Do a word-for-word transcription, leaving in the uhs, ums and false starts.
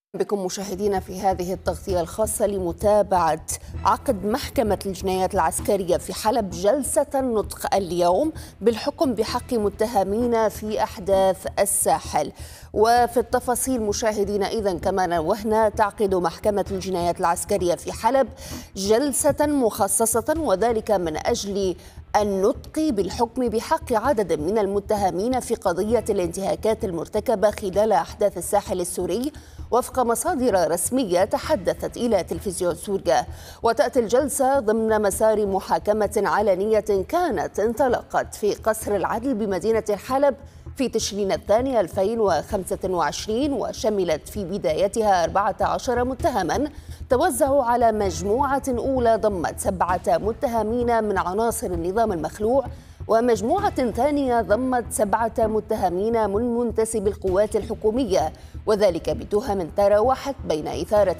بكم مشاهدينا في هذه التغطية الخاصة لمتابعة عقد محكمة الجنايات العسكرية في حلب جلسة النطق اليوم بالحكم بحق متهمين في أحداث الساحل. وفي التفاصيل مشاهدينا إذن كما نوهنا تعقد محكمة الجنايات العسكرية في حلب جلسة مخصصة وذلك من أجل النطق بالحكم بحق عدد من المتهمين في قضية الانتهاكات المرتكبة خلال أحداث الساحل السوري وفق مصادر رسمية تحدثت إلى تلفزيون سوريا. وتأتي الجلسة ضمن مسار محاكمة علنية كانت انطلقت في قصر العدل بمدينة حلب في تشرين الثاني ألفين وخمسة وعشرين وشملت في بدايتها أربعة عشر متهما توزعوا على مجموعة أولى ضمت سبعة متهمين من عناصر النظام المخلوع ومجموعة ثانية ضمت سبعة متهمين من منتسبي القوات الحكومية وذلك بتهم تراوحت بين إثارة